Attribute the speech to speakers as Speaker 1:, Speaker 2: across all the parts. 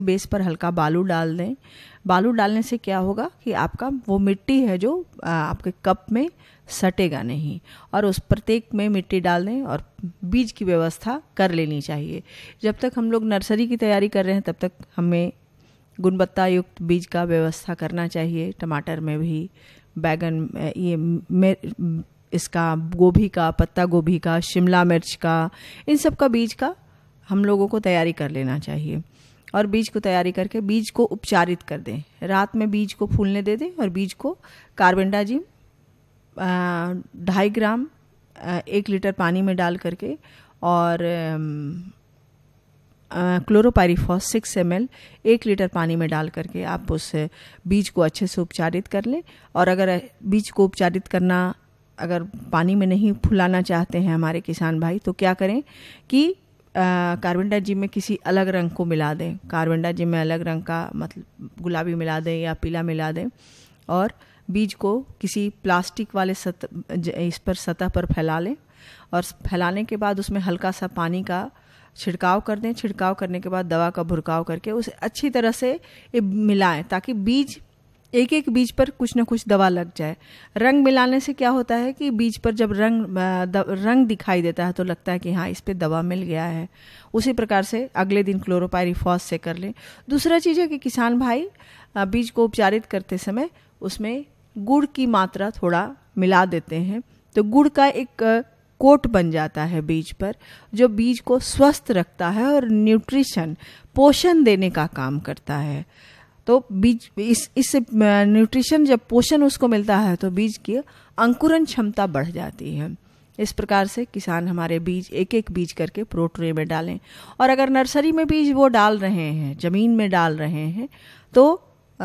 Speaker 1: Base पर हल्का बालू डाल दें। बालू डालने से क्या होगा कि आपका वो मिट्टी है जो आपके कप में सटेगा नहीं, और उस प्रत्येक में मिट्टी डाल दें और बीज की व्यवस्था कर लेनी चाहिए। जब तक हम लोग नर्सरी की तैयारी कर रहे हैं तब तक हमें गुणवत्ता युक्त बीज का व्यवस्था करना चाहिए। टमाटर में भी, बैगन, इसका गोभी का, पत्ता गोभी का, शिमला मिर्च का, इन सब का बीज का हम लोगों को तैयारी कर लेना चाहिए। और बीज को तैयारी करके बीज को उपचारित कर दें। रात में बीज को फूलने दे दें और बीज को कार्बेंडाजिम 2.5 ग्राम 1 लीटर पानी में डाल करके और क्लोरोपाइरीफॉस 6 ml 1 लीटर पानी में डाल करके आप उस बीज को अच्छे से उपचारित कर लें। और अगर बीज को उपचारित करना अगर पानी में नहीं फुलाना चाहते हैं हमारे किसान भाई, तो क्या करें कि कार्बेंडाजिम में किसी अलग रंग को मिला दें। कार्बेंडाजिम में अलग रंग का मतलब गुलाबी मिला दें या पीला मिला दें, और बीज को किसी प्लास्टिक वाले सतह पर फैला लें। और फैलाने के बाद उसमें हल्का सा पानी का छिड़काव कर दें। छिड़काव करने के बाद दवा का भुरकाव करके उसे अच्छी तरह से मिलाएं, ताकि बीज एक एक बीज पर कुछ न कुछ दवा लग जाए। रंग मिलाने से क्या होता है कि बीज पर जब रंग दिखाई देता है तो लगता है कि हाँ, इस पे दवा मिल गया है। उसी प्रकार से अगले दिन क्लोरोपाइरीफॉस से कर लें। दूसरा चीज़ है कि किसान भाई बीज को उपचारित करते समय उसमें गुड़ की मात्रा थोड़ा मिला देते हैं, तो गुड़ का एक कोट बन जाता है बीज पर, जो बीज को स्वस्थ रखता है और न्यूट्रिशन, पोषण देने का काम करता है। तो बीज इससे न्यूट्रिशन, जब पोषण उसको मिलता है तो बीज की अंकुरण क्षमता बढ़ जाती है। इस प्रकार से किसान हमारे बीज एक एक बीज करके प्रो ट्रे में डालें। और अगर नर्सरी में बीज वो डाल रहे हैं, जमीन में डाल रहे हैं, तो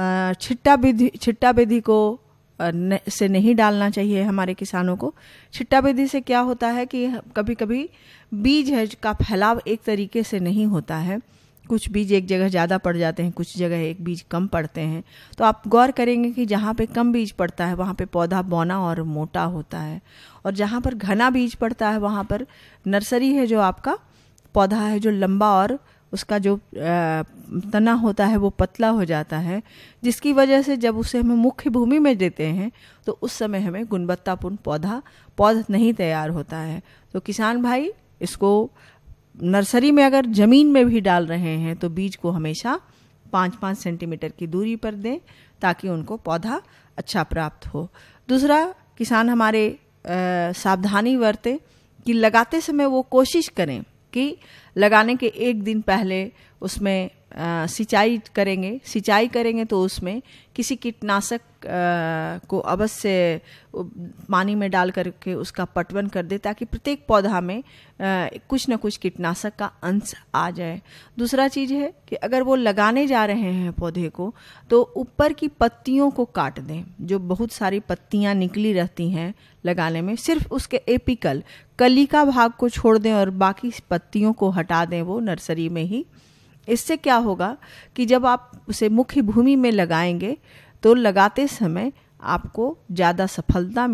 Speaker 1: छिट्टा विधि को से नहीं डालना चाहिए हमारे किसानों को। छिट्टा विधि से क्या होता है कि कभी कभी बीज है का फैलाव एक तरीके से नहीं होता है। कुछ बीज एक जगह ज़्यादा पड़ जाते हैं, कुछ जगह एक बीज कम पड़ते हैं। तो आप गौर करेंगे कि जहाँ पे कम बीज पड़ता है वहाँ पे पौधा बौना और मोटा होता है, और जहाँ पर घना बीज पड़ता है वहाँ पर नर्सरी है जो आपका पौधा है जो लंबा, और उसका जो तना होता है वो पतला हो जाता है, जिसकी वजह से जब उसे हमें मुख्य भूमि में देते हैं तो उस समय हमें गुणवत्तापूर्ण पौधा नहीं तैयार होता है। तो किसान भाई इसको नर्सरी में अगर जमीन में भी डाल रहे हैं तो बीज को हमेशा 5-5 सेंटीमीटर की दूरी पर दें, ताकि उनको पौधा अच्छा प्राप्त हो। दूसरा, किसान हमारे सावधानी बरतें कि लगाते समय वो कोशिश करें कि लगाने के 1 दिन पहले उसमें सिंचाई करेंगे तो उसमें किसी कीटनाशक को अवश्य पानी में डाल करके उसका पटवन कर दे, ताकि प्रत्येक पौधा में कुछ न कुछ कीटनाशक का अंश आ जाए। दूसरा चीज़ है कि अगर वो लगाने जा रहे हैं पौधे को, तो ऊपर की पत्तियों को काट दें। जो बहुत सारी पत्तियां निकली रहती हैं लगाने में, सिर्फ उसके एपिकल कली का भाग को छोड़ दें और बाकी पत्तियों को हटा दें वो नर्सरी में ही। इससे क्या होगा कि जब आप उसे मुख्य भूमि में लगाएंगे तो लगाते समय आपको ज़्यादा सफलता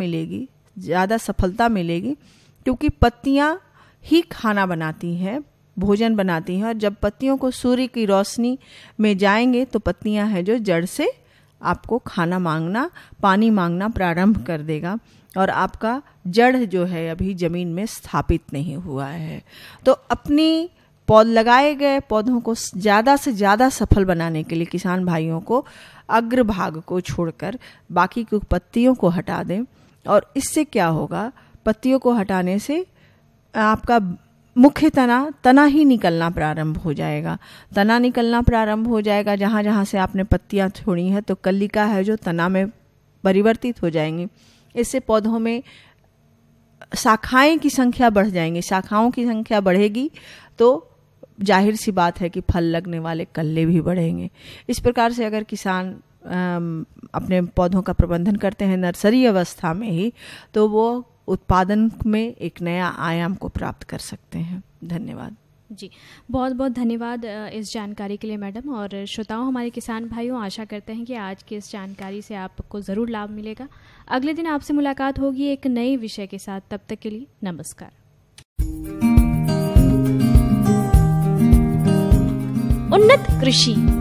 Speaker 1: मिलेगी, क्योंकि पत्तियां ही खाना बनाती हैं, भोजन बनाती हैं। और जब पत्तियों को सूर्य की रोशनी में जाएंगे तो पत्तियां हैं जो जड़ से आपको खाना मांगना, पानी मांगना प्रारंभ कर देगा, और आपका जड़ जो है अभी जमीन में स्थापित नहीं हुआ है। तो अपनी लगाए गए पौधों को ज़्यादा से ज़्यादा सफल बनाने के लिए किसान भाइयों को अग्रभाग को छोड़कर बाकी की पत्तियों को हटा दें। और इससे क्या होगा, पत्तियों को हटाने से आपका मुख्य तना ही निकलना प्रारंभ हो जाएगा। तना निकलना प्रारंभ हो जाएगा, जहाँ जहाँ से आपने पत्तियाँ छोड़ी हैं तो कलिका है जो तना में परिवर्तित हो जाएंगी। इससे पौधों में शाखाएं की संख्या बढ़ जाएंगी। शाखाओं की संख्या बढ़ेगी तो जाहिर सी बात है कि फल लगने वाले कल्ले भी बढ़ेंगे। इस प्रकार से अगर किसान अपने पौधों का प्रबंधन करते हैं नर्सरी अवस्था में ही, तो वो उत्पादन में एक नया आयाम को प्राप्त कर सकते हैं। धन्यवाद
Speaker 2: जी, बहुत बहुत धन्यवाद इस जानकारी के लिए मैडम। और श्रोताओं, हमारे किसान भाइयों, आशा करते हैं कि आज की इस जानकारी से आपको ज़रूर लाभ मिलेगा। अगले दिन आपसे मुलाकात होगी एक नए विषय के साथ। तब तक के लिए नमस्कार। उन्नत कृषि।